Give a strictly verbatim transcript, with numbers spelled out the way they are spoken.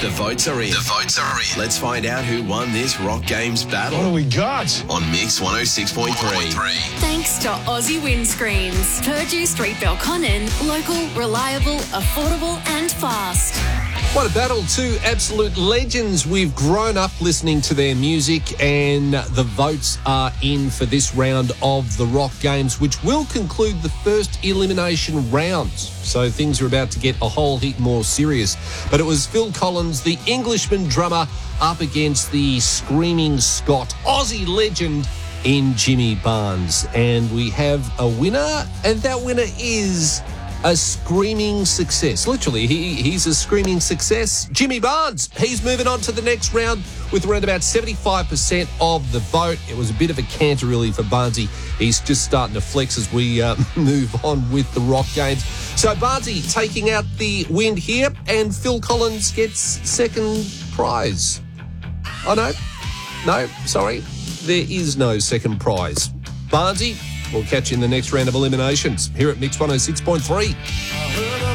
The votes are in. The votes are in. Let's find out who won this Rock Games battle. What do we got? On Mix one oh six point three. Thanks to Aussie Windscreens. Purdue Street, Belconnen. Local, reliable, affordable and fast. What a battle. Two absolute legends. We've grown up listening to their music, and the votes are in for this round of the Rock Games, which will conclude the first elimination rounds. So things are about to get a whole heap more serious. But it was Phil Collins, the Englishman drummer, up against the screaming Scot, Aussie legend in Jimmy Barnes. And we have a winner, and that winner is a screaming success. Literally, he, he's a screaming success. Jimmy Barnes, he's moving on to the next round with around about seventy-five percent of the vote. It was a bit of a canter, really, for Barnesy. He's just starting to flex as we uh, move on with the Rock Games. So Barnesy taking out the win here, and Phil Collins gets second prize. Oh, no. No, sorry. There is no second prize. Barnesy, we'll catch you in the next round of eliminations here at Mix one oh six point three.